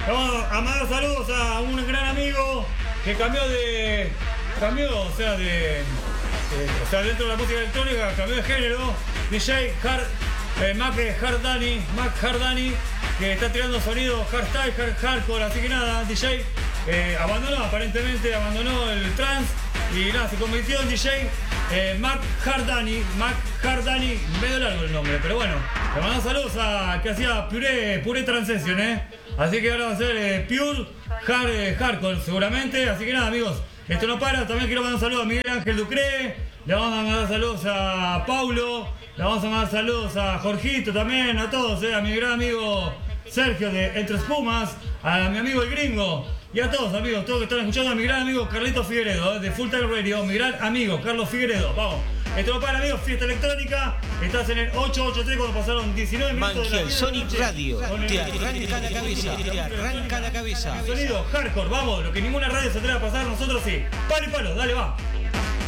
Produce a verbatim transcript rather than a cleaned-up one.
Vamos a mandar saludos a un gran amigo que cambió de. cambió, o sea, de. Eh, o sea, dentro de la música electrónica, cambió de género. D J Hard, eh, Mac Hardani, Mac Hardani, que está tirando sonido hardstyle, hard, hardcore, así que nada, D J eh, abandonó, aparentemente abandonó el trance y nada, se convirtió en D J eh, Mac Hardani, Mac Hardani, medio largo el nombre, pero bueno, le mandamos saludos a que hacía puré, puré transition, eh. Así que ahora va a ser eh, Pure hard, eh, Hardcore seguramente, así que nada amigos, esto no para. También quiero mandar un saludo a Miguel Ángel Ducré, le vamos a mandar saludos a Paulo, le vamos a mandar saludos a Jorgito también, a todos, eh, a mi gran amigo Sergio de Entre Espumas, a mi amigo el Gringo y a todos amigos, todos que están escuchando, a mi gran amigo Carlito Figueredo, eh, de Full Time Radio, mi gran amigo Carlos Figueredo, vamos. Esto no para amigos, fiesta electrónica, estás en el ochocientos ochenta y tres cuando pasaron diecinueve minutos de la Sonic Radio, te arranca la cabeza, te arranca la cabeza. Sonido hardcore, vamos, lo que ninguna radio se atreve a pasar, nosotros sí. Palo y palo, dale, va.